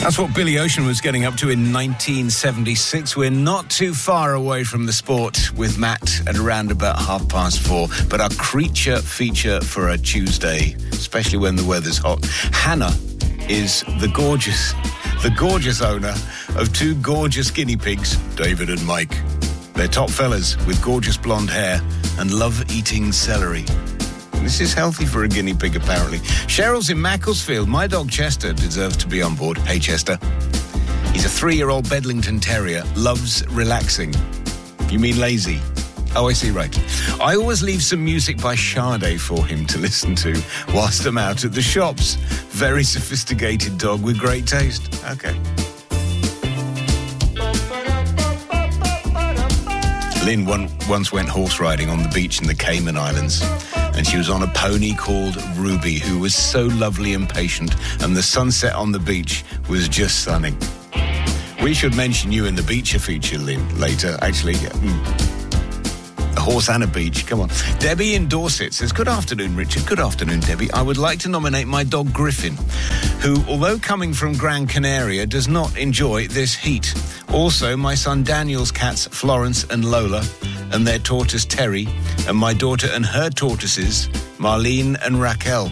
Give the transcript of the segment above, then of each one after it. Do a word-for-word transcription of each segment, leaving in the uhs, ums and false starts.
That's what Billy Ocean was getting up to in nineteen seventy-six. We're not too far away from the sport with Matt at around about half past four. But our creature feature for a Tuesday, especially when the weather's hot, Hannah is the gorgeous, the gorgeous owner of two gorgeous guinea pigs, David and Mike. They're top fellas with gorgeous blonde hair and love eating celery. This is healthy for a guinea pig, apparently. Cheryl's in Macclesfield. My dog Chester deserves to be on board. Hey, Chester. He's a three-year-old Bedlington Terrier. Loves relaxing. You mean lazy? Oh, I see, right. I always leave some music by Sade for him to listen to whilst I'm out at the shops. Very sophisticated dog with great taste. Okay. Lynn one, once went horse riding on the beach in the Cayman Islands. And she was on a pony called Ruby, who was so lovely and patient, and the sunset on the beach was just stunning. We should mention you in the Beacher feature, Lynn, later. Actually, mm. a horse and a beach, come on. Debbie in Dorset says, good afternoon, Richard. Good afternoon, Debbie. I would like to nominate my dog Griffin, who, although coming from Gran Canaria, does not enjoy this heat. Also, my son Daniel's cats, Florence and Lola, and their tortoise Terry, and my daughter and her tortoises, Marlene and Raquel.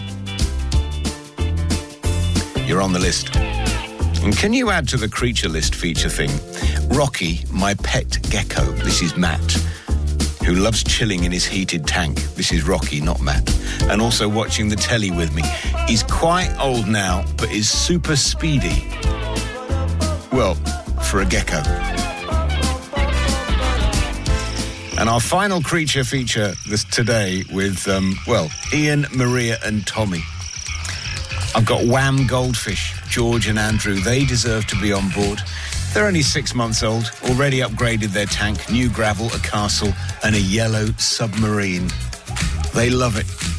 You're on the list. And can you add to the creature list feature thing, Rocky, my pet gecko? This is Matt, who loves chilling in his heated tank. This is Rocky, not Matt. And also watching the telly with me. He's quite old now, but is super speedy. Well, for a gecko. And our final creature feature this today with, um, well, Ian, Maria and Tommy. I've got Wham Goldfish, George and Andrew. They deserve to be on board. They're only six months old, already upgraded their tank, new gravel, a castle and a yellow submarine. They love it.